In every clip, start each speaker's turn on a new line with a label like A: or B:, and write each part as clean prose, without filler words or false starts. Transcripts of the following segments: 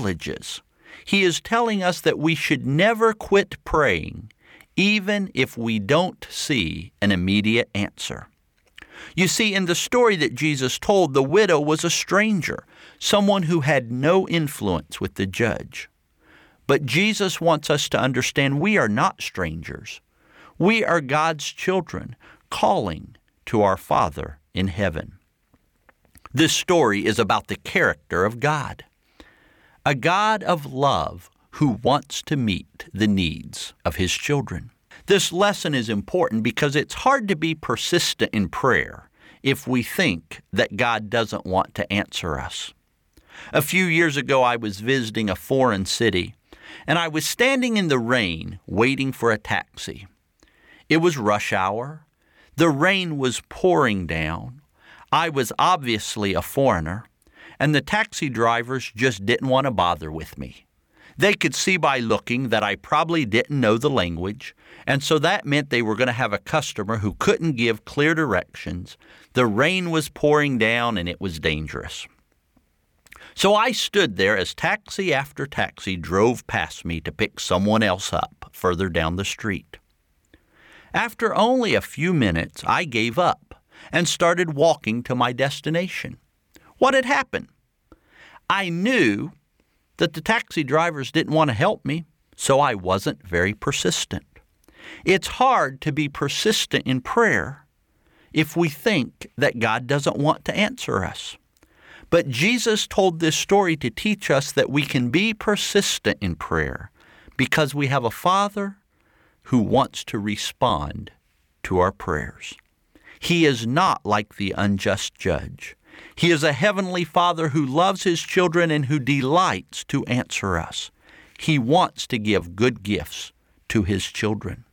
A: privileges. He is telling us that we should never quit praying, even if we don't see an immediate answer. You see, in the story that Jesus told, the widow was a stranger, someone who had no influence with the judge. But Jesus wants us to understand we are not strangers. We are God's children, calling to our Father in heaven. This story is about the character of God, a God of love who wants to meet the needs of His children. This lesson is important because it's hard to be persistent in prayer if we think that God doesn't want to answer us. A few years ago, I was visiting a foreign city, and I was standing in the rain waiting for a taxi. It was rush hour. The rain was pouring down. I was obviously a foreigner, and the taxi drivers just didn't want to bother with me. They could see by looking that I probably didn't know the language, and so that meant they were going to have a customer who couldn't give clear directions. The rain was pouring down, and it was dangerous. So I stood there as taxi after taxi drove past me to pick someone else up further down the street. After only a few minutes, I gave up and started walking to my destination. What had happened? I knew that the taxi drivers didn't want to help me, so I wasn't very persistent. It's hard to be persistent in prayer if we think that God doesn't want to answer us. But Jesus told this story to teach us that we can be persistent in prayer because we have a Father who wants to respond to our prayers. He is not like the unjust judge. He is a heavenly Father who loves His children and who delights to answer us. He wants to give good gifts to His children.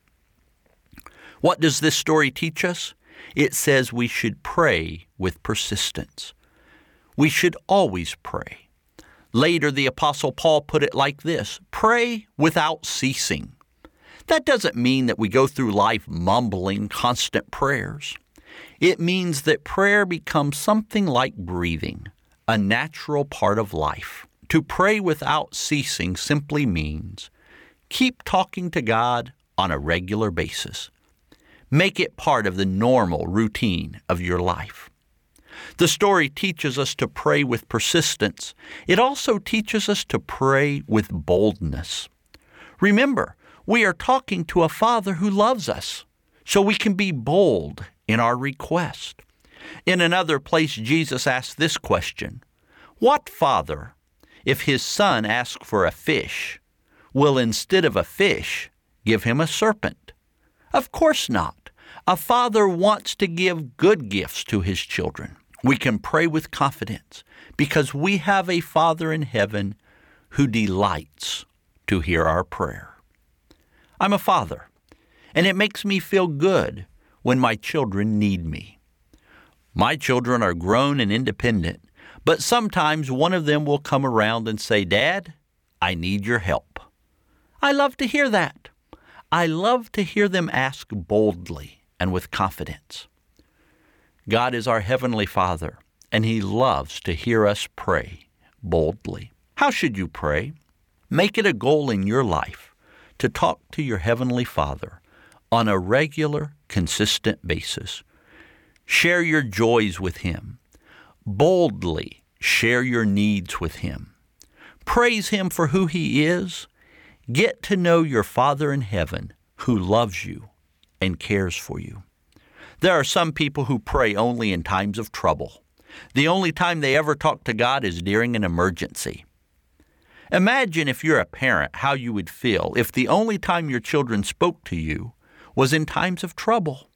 A: What does this story teach us? It says we should pray with persistence. We should always pray. Later, the Apostle Paul put it like this: pray without ceasing. That doesn't mean that we go through life mumbling constant prayers. It means that prayer becomes something like breathing, a natural part of life. To pray without ceasing simply means keep talking to God on a regular basis. Make it part of the normal routine of your life. The story teaches us to pray with persistence. It also teaches us to pray with boldness. Remember, we are talking to a Father who loves us, so we can be bold in our request. In another place, Jesus asked this question: what father, if his son asks for a fish, will instead of a fish give him a serpent? Of course not. A father wants to give good gifts to his children. We can pray with confidence because we have a Father in heaven who delights to hear our prayer. I'm a father, and it makes me feel good when my children need me. My children are grown and independent, but sometimes one of them will come around and say, "Dad, I need your help." I love to hear that. I love to hear them ask boldly and with confidence. God is our Heavenly Father, and He loves to hear us pray boldly. How should you pray? Make it a goal in your life to talk to your Heavenly Father on a regular, consistent basis. Share your joys with Him. Boldly share your needs with Him. Praise Him for who He is. Get to know your Father in heaven who loves you and cares for you. There are some people who pray only in times of trouble. The only time they ever talk to God is during an emergency. Imagine, if you're a parent, how you would feel if the only time your children spoke to you was in times of trouble.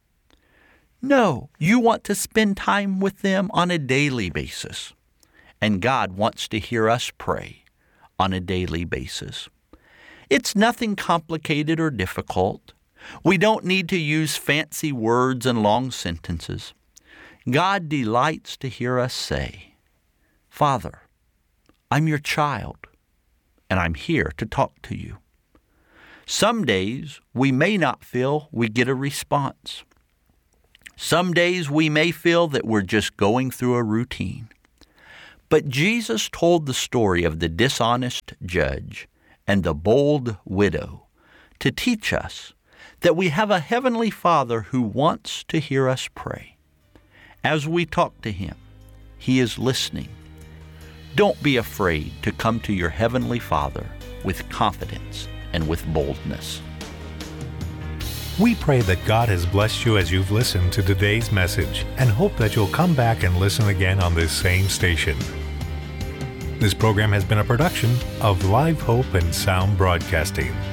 A: No, you want to spend time with them on a daily basis. And God wants to hear us pray on a daily basis. It's nothing complicated or difficult. We don't need to use fancy words and long sentences. God delights to hear us say, "Father, I'm your child, and I'm here to talk to you." Some days we may not feel we get a response. Some days we may feel that we're just going through a routine. But Jesus told the story of the dishonest judge and the bold widow to teach us that we have a Heavenly Father who wants to hear us pray. As we talk to Him, He is listening. Don't be afraid to come to your Heavenly Father with confidence and with boldness.
B: We pray that God has blessed you as you've listened to today's message and hope that you'll come back and listen again on this same station. This program has been a production of Live Hope and Sound Broadcasting.